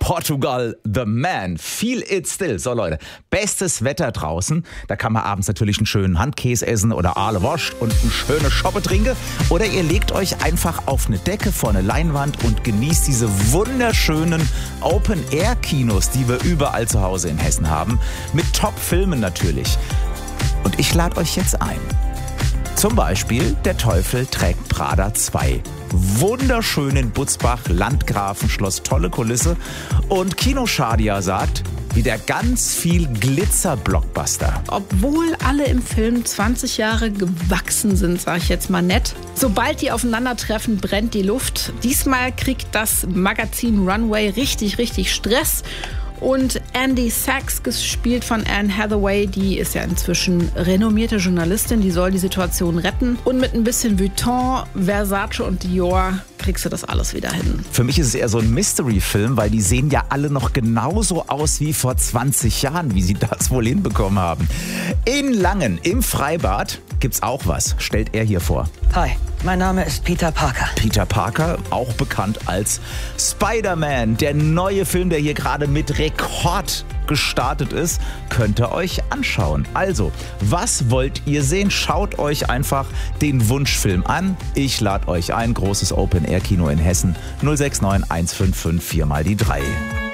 Portugal, The Man. Feel it still. So Leute, bestes Wetter draußen. Da kann man abends natürlich einen schönen Handkäse essen oder Aale Wurst und eine schöne Schoppe trinken. Oder ihr legt euch einfach auf eine Decke vor eine Leinwand und genießt diese wunderschönen Open-Air-Kinos, die wir überall zu Hause in Hessen haben. Mit Top-Filmen natürlich. Und ich lade euch jetzt ein. Zum Beispiel Der Teufel trägt Prada 2. Wunderschön in Butzbach, Landgrafenschloss, tolle Kulisse. Und Kino Shadia sagt, wieder ganz viel Glitzer-Blockbuster. Obwohl alle im Film 20 Jahre gewachsen sind, sage ich jetzt mal nett. Sobald die aufeinandertreffen, brennt die Luft. Diesmal kriegt das Magazin Runway richtig Stress. Und Andy Sachs, gespielt von Anne Hathaway, die ist ja inzwischen renommierte Journalistin, die soll die Situation retten. Und mit ein bisschen Vuitton, Versace und Dior kriegst du das alles wieder hin. Für mich ist es eher so ein Mystery-Film, weil die sehen ja alle noch genauso aus wie vor 20 Jahren, wie sie das wohl hinbekommen haben. In Langen, im Freibad, gibt's auch was, stellt er hier vor. Hi, mein Name ist Peter Parker. Peter Parker, auch bekannt als Spider-Man. Der neue Film, der hier gerade mit Rekord gestartet ist, könnt ihr euch anschauen. Also, was wollt ihr sehen? Schaut euch einfach den Wunschfilm an. Ich lade euch ein, großes Open-Air-Kino in Hessen, 069 155 4 mal die 3.